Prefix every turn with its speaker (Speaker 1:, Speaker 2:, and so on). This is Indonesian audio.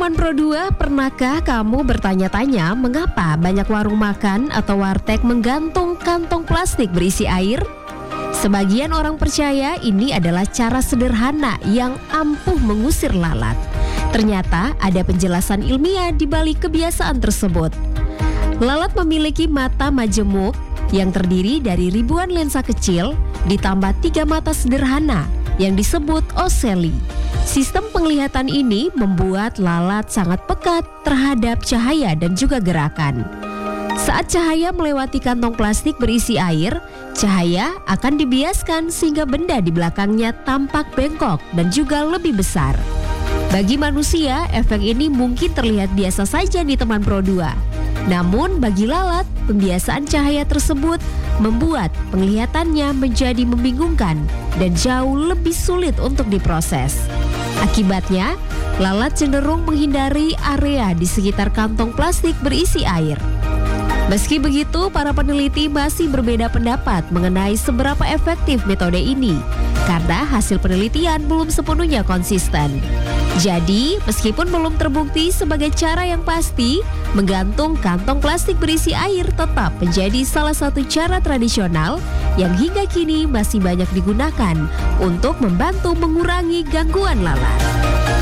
Speaker 1: teman Pro 2, pernahkah kamu bertanya-tanya mengapa banyak warung makan atau warteg menggantung kantong plastik berisi air? Sebagian orang percaya ini adalah cara sederhana yang ampuh mengusir lalat. Ternyata ada penjelasan ilmiah di balik kebiasaan tersebut. Lalat memiliki mata majemuk yang terdiri dari ribuan lensa kecil ditambah 3 mata sederhana yang disebut oceli. Sistem penglihatan ini membuat lalat sangat pekat terhadap cahaya dan juga gerakan. Saat cahaya melewati kantong plastik berisi air, cahaya akan dibiaskan sehingga benda di belakangnya tampak bengkok dan juga lebih besar. Bagi manusia, efek ini mungkin terlihat biasa saja di teman Pro 2. Namun bagi lalat, pembiasaan cahaya tersebut membuat penglihatannya menjadi membingungkan dan jauh lebih sulit untuk diproses. Akibatnya, lalat cenderung menghindari area di sekitar kantong plastik berisi air. Meski begitu, para peneliti masih berbeda pendapat mengenai seberapa efektif metode ini karena hasil penelitian belum sepenuhnya konsisten. Jadi, meskipun belum terbukti sebagai cara yang pasti, menggantung kantong plastik berisi air tetap menjadi salah satu cara tradisional yang hingga kini masih banyak digunakan untuk membantu mengurangi gangguan lalat.